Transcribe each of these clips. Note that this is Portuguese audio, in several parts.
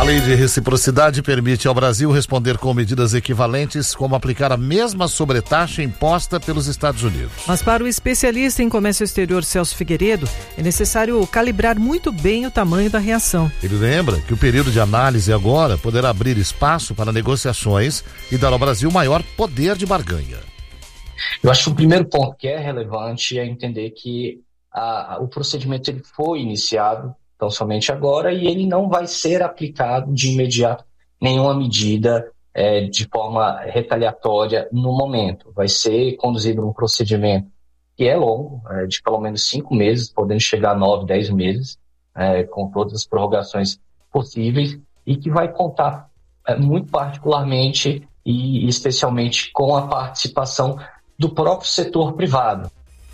A lei de reciprocidade permite ao Brasil responder com medidas equivalentes, como aplicar a mesma sobretaxa imposta pelos Estados Unidos. Mas para o especialista em comércio exterior Celso Figueiredo, é necessário calibrar muito bem o tamanho da reação. Ele lembra que o período de análise agora poderá abrir espaço para negociações e dar ao Brasil maior poder de barganha. Eu acho que o primeiro ponto que é relevante é entender que o procedimento ele foi iniciado tão somente agora, e ele não vai ser aplicado de imediato nenhuma medida de forma retaliatória no momento. Vai ser conduzido um procedimento que é longo, de pelo menos 5 meses, podendo chegar a 9, 10 meses, com todas as prorrogações possíveis, e que vai contar muito particularmente e especialmente com a participação do próprio setor privado.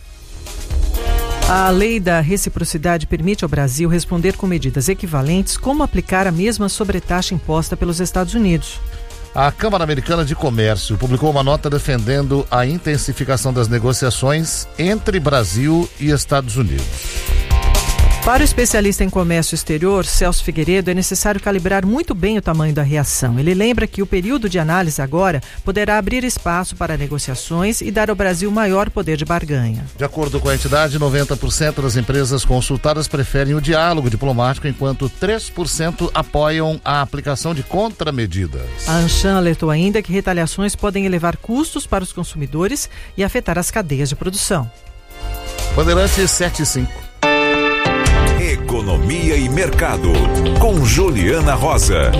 A lei da reciprocidade permite ao Brasil responder com medidas equivalentes como aplicar a mesma sobretaxa imposta pelos Estados Unidos. A Câmara Americana de Comércio publicou uma nota defendendo a intensificação das negociações entre Brasil e Estados Unidos. Para o especialista em comércio exterior, Celso Figueiredo, é necessário calibrar muito bem o tamanho da reação. Ele lembra que o período de análise agora poderá abrir espaço para negociações e dar ao Brasil maior poder de barganha. De acordo com a entidade, 90% das empresas consultadas preferem o diálogo diplomático, enquanto 3% apoiam a aplicação de contramedidas. A Anshan alertou ainda que retaliações podem elevar custos para os consumidores e afetar as cadeias de produção. Bandeirantes 75. Economia e Mercado, com Juliana Rosa.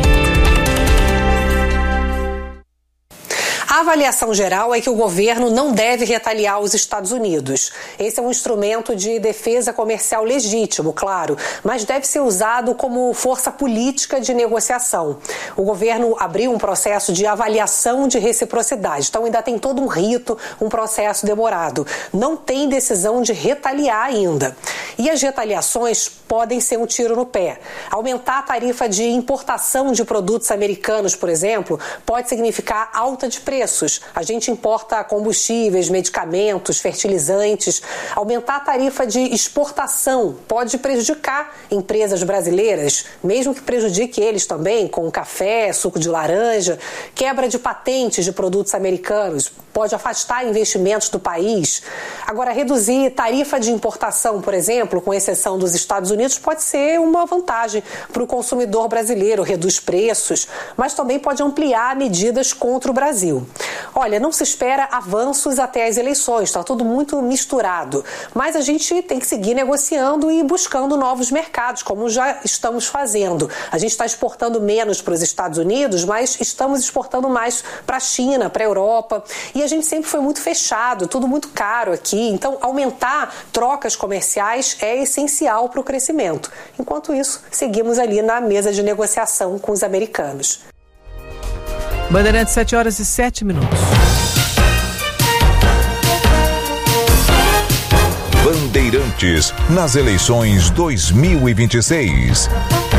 A avaliação geral é que o governo não deve retaliar os Estados Unidos. Esse é um instrumento de defesa comercial legítimo, claro, mas deve ser usado como força política de negociação. O governo abriu um processo de avaliação de reciprocidade, então ainda tem todo um rito, um processo demorado. Não tem decisão de retaliar ainda. E as retaliações podem ser um tiro no pé. Aumentar a tarifa de importação de produtos americanos, por exemplo, pode significar alta de preços. A gente importa combustíveis, medicamentos, fertilizantes. Aumentar a tarifa de exportação pode prejudicar empresas brasileiras, mesmo que prejudique eles também, com café, suco de laranja. Quebra de patentes de produtos americanos pode afastar investimentos do país. Agora, reduzir tarifa de importação, por exemplo, com exceção dos Estados Unidos, pode ser uma vantagem para o consumidor brasileiro, reduz preços, mas também pode ampliar medidas contra o Brasil. Olha, não se espera avanços até as eleições, está tudo muito misturado, mas a gente tem que seguir negociando e buscando novos mercados, como já estamos fazendo. A gente está exportando menos para os Estados Unidos, mas estamos exportando mais para a China, para a Europa, e a gente sempre foi muito fechado, tudo muito caro aqui, então aumentar trocas comerciais é essencial para o crescimento. Enquanto isso, seguimos ali na mesa de negociação com os americanos. Bandeirantes, 7h07. Bandeirantes nas eleições 2026.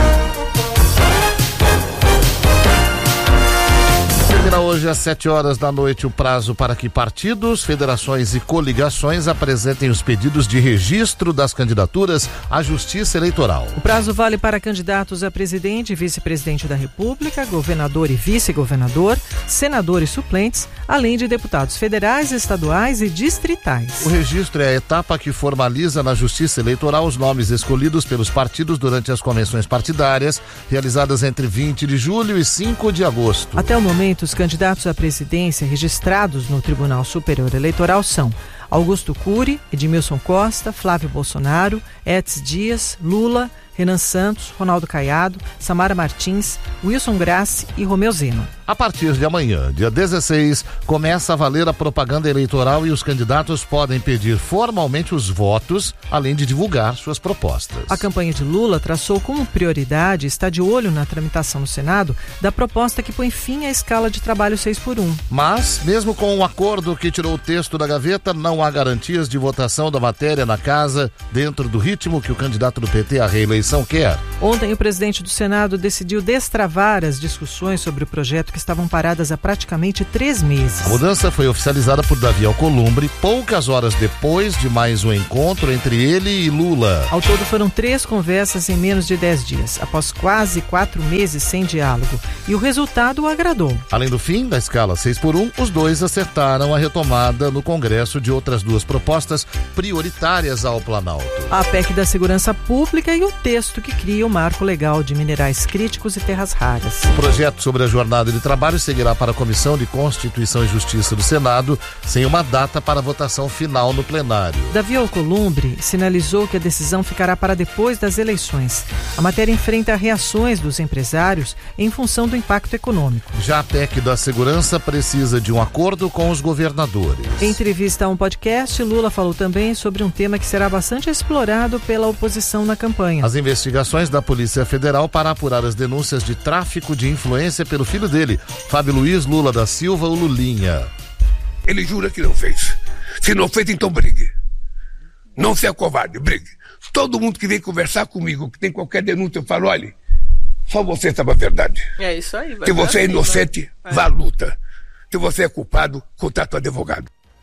Termina hoje às 19h o prazo para que partidos, federações e coligações apresentem os pedidos de registro das candidaturas à Justiça Eleitoral. O prazo vale para candidatos a presidente e vice-presidente da República, governador e vice-governador, senadores suplentes, além de deputados federais, estaduais e distritais. O registro é a etapa que formaliza na Justiça Eleitoral os nomes escolhidos pelos partidos durante as convenções partidárias, realizadas entre 20 de julho e 5 de agosto. Até o momento, os candidatos à presidência registrados no Tribunal Superior Eleitoral são Augusto Cury, Edmilson Costa, Flávio Bolsonaro, Etes Dias, Lula, Renan Santos, Ronaldo Caiado, Samara Martins, Wilson Grassi e Romeu Zema. A partir de amanhã, dia 16, começa a valer a propaganda eleitoral e os candidatos podem pedir formalmente os votos, além de divulgar suas propostas. A campanha de Lula traçou como prioridade estar de olho na tramitação no Senado da proposta que põe fim à escala de trabalho 6x1. Mas, mesmo com um acordo que tirou o texto da gaveta, não há garantias de votação da matéria na casa dentro do ritmo que o candidato do PT à reeleição quer. Ontem, o presidente do Senado decidiu destravar as discussões sobre o projeto que estavam paradas há praticamente 3 meses. A mudança foi oficializada por Davi Alcolumbre poucas horas depois de mais um encontro entre ele e Lula. Ao todo foram 3 conversas em menos de 10 dias, após quase 4 meses sem diálogo. E o resultado o agradou. Além do fim da escala 6x1, os dois acertaram a retomada no Congresso de outras 2 propostas prioritárias ao Planalto. A PEC da Segurança Pública e o texto que cria o marco legal de minerais críticos e terras raras. O projeto sobre a jornada de trabalho seguirá para a Comissão de Constituição e Justiça do Senado, sem uma data para votação final no plenário. Davi Alcolumbre sinalizou que a decisão ficará para depois das eleições. A matéria enfrenta reações dos empresários em função do impacto econômico. Já a PEC da Segurança precisa de um acordo com os governadores. Em entrevista a um podcast, Lula falou também sobre um tema que será bastante explorado pela oposição na campanha. As investigações da Polícia Federal para apurar as denúncias de tráfico de influência pelo filho dele, Fábio Luiz Lula da Silva, o Lulinha. Ele jura que não fez. Se não fez, então brigue. Não seja covarde, brigue. Todo mundo que vem conversar comigo, que tem qualquer denúncia, eu falo, olha, só você sabe a verdade. É isso aí. Se você é inocente, vá à luta. Se você é culpado, contrate um advogado.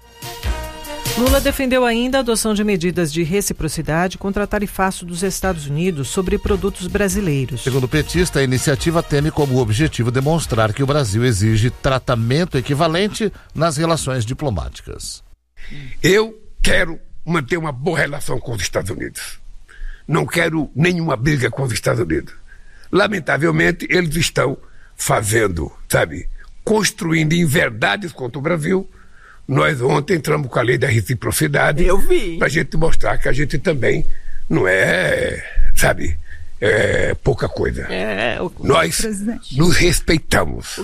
Lula defendeu ainda a adoção de medidas de reciprocidade contra o tarifaço dos Estados Unidos sobre produtos brasileiros. Segundo o petista, a iniciativa teme como objetivo demonstrar que o Brasil exige tratamento equivalente nas relações diplomáticas. Eu quero manter uma boa relação com os Estados Unidos. Não quero nenhuma briga com os Estados Unidos. Lamentavelmente, eles estão fazendo, construindo inverdades contra o Brasil. Nós ontem entramos com a lei da reciprocidade. Eu vi. Pra gente mostrar que a gente também não é, pouca coisa. Nós nos respeitamos.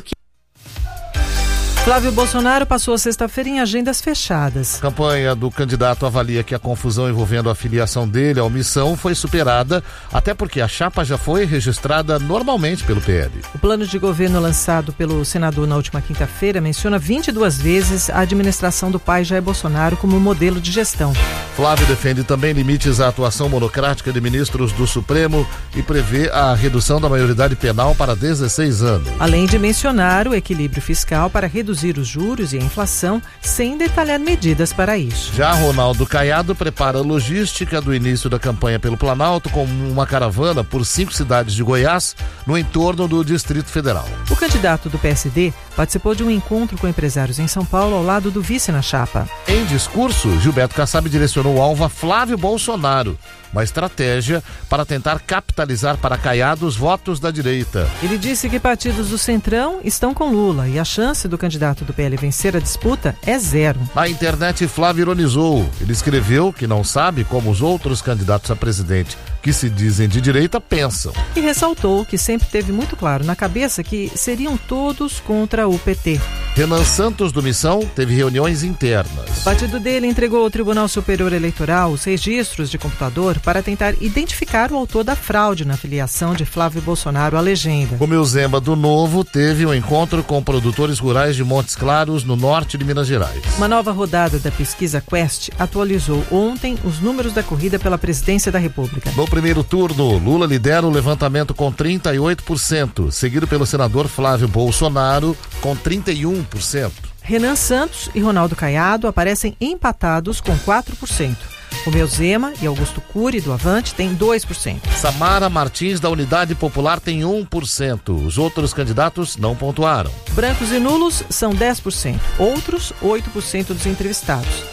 Flávio Bolsonaro passou a sexta-feira em agendas fechadas. A campanha do candidato avalia que a confusão envolvendo a filiação dele à omissão foi superada, até porque a chapa já foi registrada normalmente pelo PL. O plano de governo lançado pelo senador na última quinta-feira menciona 22 vezes a administração do pai Jair Bolsonaro como modelo de gestão. Flávio defende também limites à atuação monocrática de ministros do Supremo e prevê a redução da maioridade penal para 16 anos. Além de mencionar o equilíbrio fiscal para reduzir os juros e a inflação, sem detalhar medidas para isso. Já Ronaldo Caiado prepara a logística do início da campanha pelo Planalto com uma caravana por 5 cidades de Goiás no entorno do Distrito Federal. O candidato do PSD participou de um encontro com empresários em São Paulo ao lado do vice na chapa. Em discurso, Gilberto Kassab direcionou o alvo a Flávio Bolsonaro, uma estratégia para tentar capitalizar para Caiado os votos da direita. Ele disse que partidos do Centrão estão com Lula e a chance do candidato do PL vencer a disputa é 0. Na internet, Flávio ironizou. Ele escreveu que não sabe como os outros candidatos a presidente que se dizem de direita pensam. E ressaltou que sempre teve muito claro na cabeça que seriam todos contra o PT. Renan Santos, do Missão, teve reuniões internas. O partido dele entregou ao Tribunal Superior Eleitoral os registros de computador para tentar identificar o autor da fraude na filiação de Flávio Bolsonaro à legenda. Romeu Zema, do Novo, teve um encontro com produtores rurais de Montes Claros, no norte de Minas Gerais. Uma nova rodada da pesquisa Quest atualizou ontem os números da corrida pela presidência da República. No primeiro turno, Lula lidera o levantamento com 38%, seguido pelo senador Flávio Bolsonaro com 31%. Renan Santos e Ronaldo Caiado aparecem empatados com 4%. Romeu Zema e Augusto Cury, do Avante, têm 2%. Samara Martins, da Unidade Popular, tem 1%. Os outros candidatos não pontuaram. Brancos e nulos são 10%. Outros, 8% dos entrevistados.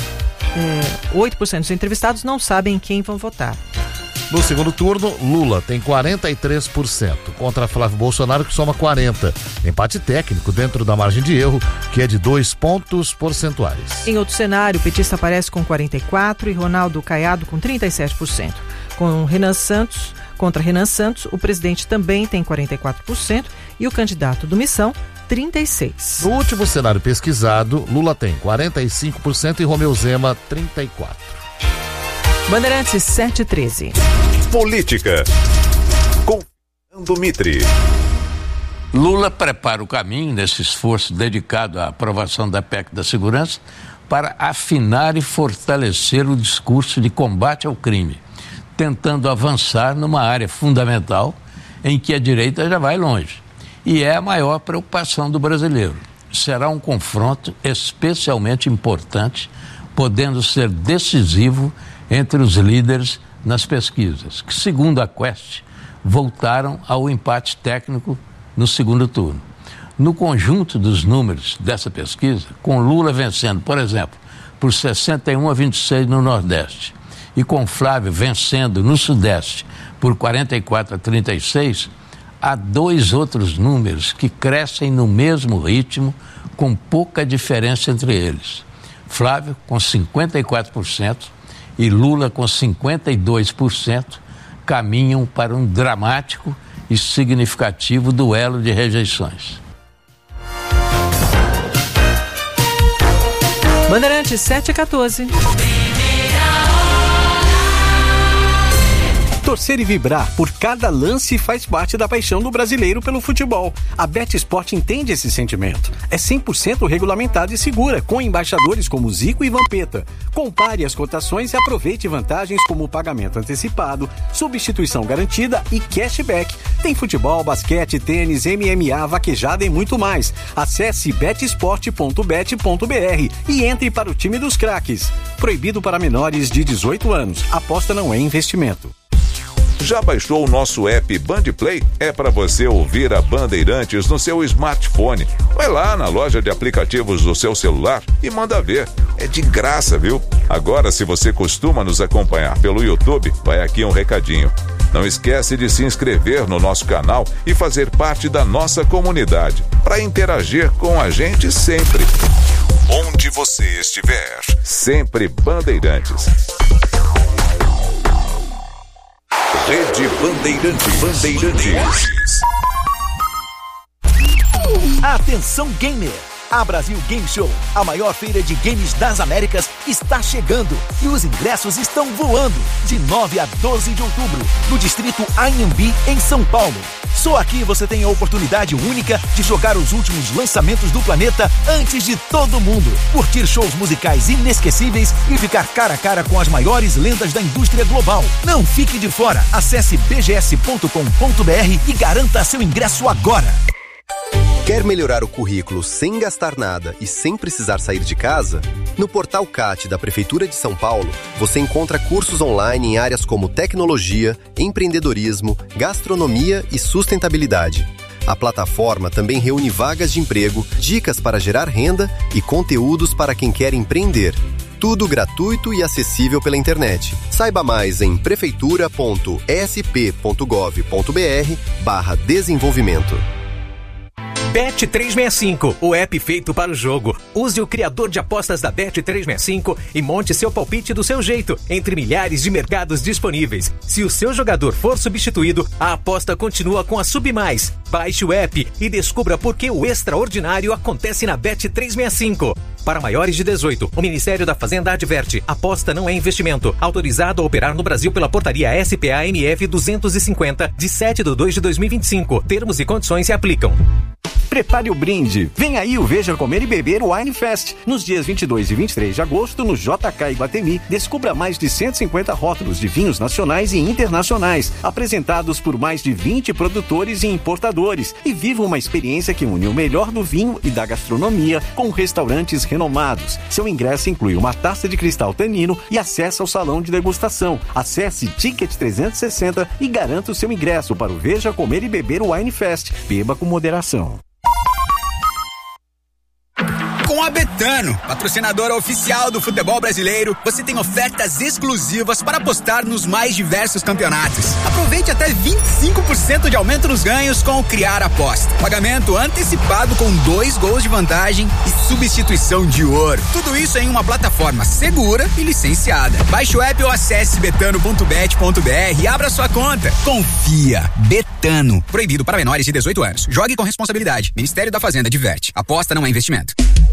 8% dos entrevistados não sabem quem vão votar. No segundo turno, Lula tem 43% contra Flávio Bolsonaro, que soma 40%. Empate técnico dentro da margem de erro, que é de 2 pontos percentuais. Em outro cenário, o petista aparece com 44% e Ronaldo Caiado com 37%. Contra Renan Santos, o presidente também tem 44% e o candidato do Missão, 36%. No último cenário pesquisado, Lula tem 45% e Romeu Zema, 34%. Bandeirantes 713. Política. Com Fernando Mitre. Lula prepara o caminho nesse esforço dedicado à aprovação da PEC da Segurança para afinar e fortalecer o discurso de combate ao crime, tentando avançar numa área fundamental em que a direita já vai longe. e é a maior preocupação do brasileiro. Será um confronto especialmente importante, podendo ser decisivo entre os líderes nas pesquisas, que, segundo a Quest, voltaram ao empate técnico no segundo turno. No conjunto dos números dessa pesquisa, com Lula vencendo, por exemplo, por 61-26 no Nordeste, e com Flávio vencendo no Sudeste por 44-36, há dois outros números que crescem no mesmo ritmo, com pouca diferença entre eles. Flávio com 54% e Lula com 52% caminham para um dramático e significativo duelo de rejeições. Bandeirantes 7h14. Torcer e vibrar por cada lance faz parte da paixão do brasileiro pelo futebol. A BetSport entende esse sentimento. É 100% regulamentada e segura, com embaixadores como Zico e Vampeta. Compare as cotações e aproveite vantagens como pagamento antecipado, substituição garantida e cashback. Tem futebol, basquete, tênis, MMA, vaquejada e muito mais. Acesse betsport.bet.br e entre para o time dos craques. Proibido para menores de 18 anos. Aposta não é investimento. Já baixou o nosso app Bandplay? É para você ouvir a Bandeirantes no seu smartphone. Vai lá na loja de aplicativos do seu celular e manda ver. É de graça, viu? Agora, se você costuma nos acompanhar pelo YouTube, vai aqui um recadinho. Não esquece de se inscrever no nosso canal e fazer parte da nossa comunidade, para interagir com a gente sempre. Onde você estiver, sempre Bandeirantes. Rede Bandeirantes. Atenção gamer! A Brasil Game Show, a maior feira de games das Américas, está chegando e os ingressos estão voando. De 9 a 12 de outubro, no distrito Anhembi, em São Paulo. Só aqui você tem a oportunidade única de jogar os últimos lançamentos do planeta antes de todo mundo. Curtir shows musicais inesquecíveis e ficar cara a cara com as maiores lendas da indústria global. Não fique de fora. Acesse bgs.com.br e garanta seu ingresso agora. Quer melhorar o currículo sem gastar nada e sem precisar sair de casa? No portal CAT da Prefeitura de São Paulo, você encontra cursos online em áreas como tecnologia, empreendedorismo, gastronomia e sustentabilidade. A plataforma também reúne vagas de emprego, dicas para gerar renda e conteúdos para quem quer empreender. Tudo gratuito e acessível pela internet. Saiba mais em prefeitura.sp.gov.br/desenvolvimento. Bet365, o app feito para o jogo. Use o criador de apostas da Bet365 e monte seu palpite do seu jeito, entre milhares de mercados disponíveis. Se o seu jogador for substituído, a aposta continua com a Submais. Baixe o app e descubra por que o extraordinário acontece na Bet365. Para maiores de 18, o Ministério da Fazenda adverte: aposta não é investimento. Autorizado a operar no Brasil pela portaria SPA-MF 250, de 7/2/2025. Termos e condições se aplicam. Prepare o brinde. Vem aí o Veja Comer e Beber Wine Fest. Nos dias 22 e 23 de agosto, no JK Iguatemi, descubra mais de 150 rótulos de vinhos nacionais e internacionais, apresentados por mais de 20 produtores e importadores. E viva uma experiência que une o melhor do vinho e da gastronomia com restaurantes renomados. Seu ingresso inclui uma taça de cristal tanino e acesso ao salão de degustação. Acesse Ticket 360 e garanta o seu ingresso para o Veja Comer e Beber Wine Fest. Beba com moderação. Com a Betano, patrocinadora oficial do futebol brasileiro, você tem ofertas exclusivas para apostar nos mais diversos campeonatos. Aproveite até 25% de aumento nos ganhos com o Criar Aposta. Pagamento antecipado com 2 gols de vantagem e substituição de ouro. Tudo isso em uma plataforma segura e licenciada. Baixe o app ou acesse betano.bet.br e abra sua conta. Confia. Betano. Proibido para menores de 18 anos. Jogue com responsabilidade. Ministério da Fazenda adverte. Aposta não é investimento.